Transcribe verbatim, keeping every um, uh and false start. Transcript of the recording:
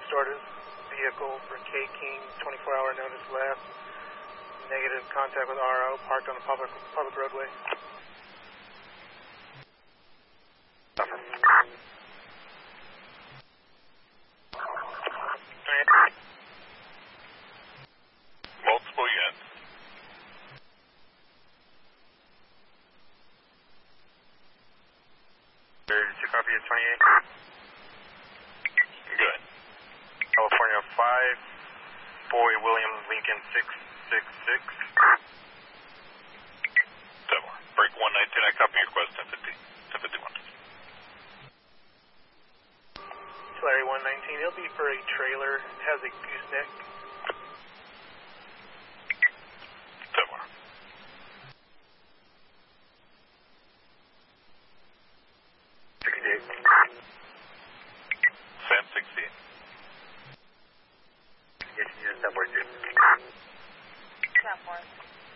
stored his vehicle for K King, twenty-four hour notice left. Negative contact with R O, parked on a public public roadway. Multiple units. Did you copy at twenty-eight? Good. California five, Boy William Lincoln six six six. Seven. Break one nineteen, I copy your request ten fifty, ten fifty-one. Larry one nineteen, it'll be for a trailer, it has a gooseneck. Seven. sixty-eight. Sam sixty-eight. Yes, you just have word two. That works.